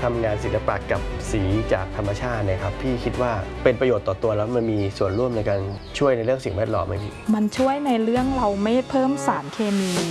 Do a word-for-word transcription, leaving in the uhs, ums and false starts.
ทำงานศิลปะกับสีจากธรรมชาติเนี่ยครับพี่คิดว่าเป็นประโยชน์ต่อตัวแล้วมันมีส่วนร่วมในการช่วยในเรื่องสิ่งแวดล้อมไหมพี่มันช่วยในเรื่องเราไม่เพิ่มสารเคมี